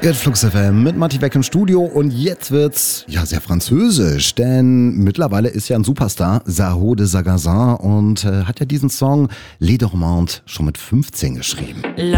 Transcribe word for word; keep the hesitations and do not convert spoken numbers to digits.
Mit Flux F M, mit Matti Beck im Studio und jetzt wird's ja sehr französisch, denn mittlerweile ist ja ein Superstar, Saho de Sagazin, und äh, hat ja diesen Song Les Dormantes schon mit fünfzehn geschrieben.